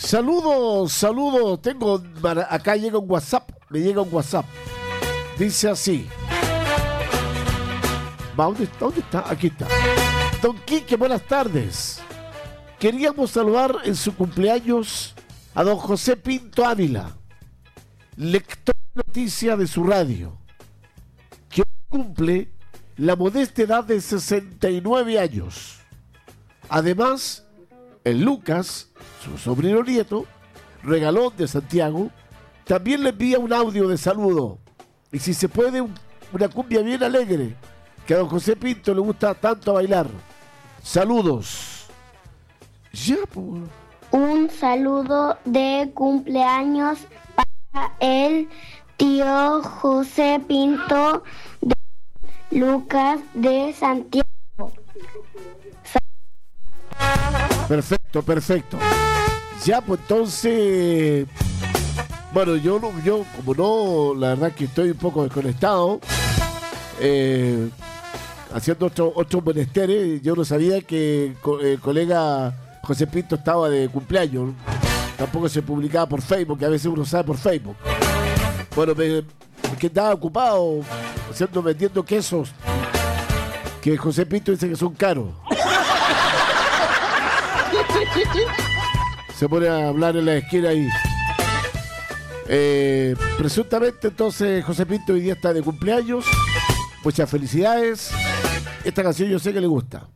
Saludos. Acá llega un WhatsApp. Me llega un WhatsApp. Dice así. ¿Dónde está? Aquí está. Don Quique, buenas tardes. Queríamos saludar en su cumpleaños a don José Pinto Ávila, lector de noticias de su radio, que hoy cumple la modesta edad de 69 años. Además, el Lucas, su sobrino nieto, regalón de Santiago, también le envía un audio de saludo. Y si se puede, una cumbia bien alegre, que a don José Pinto le gusta tanto bailar. Saludos. Ya, pues. Un saludo de cumpleaños para el tío José Pinto de Lucas de Santiago. Perfecto. Ya, pues entonces, bueno, yo como no, la verdad que estoy un poco desconectado, haciendo otros menesteres. Yo no sabía que el colega José Pinto estaba de cumpleaños. Tampoco se publicaba por Facebook, que a veces uno sabe por Facebook. Bueno, que estaba ocupado vendiendo quesos que José Pinto dice que son caros. Se pone a hablar en la esquina ahí. Presuntamente entonces José Pinto hoy día está de cumpleaños. Muchas felicidades. Esta canción yo sé que le gusta.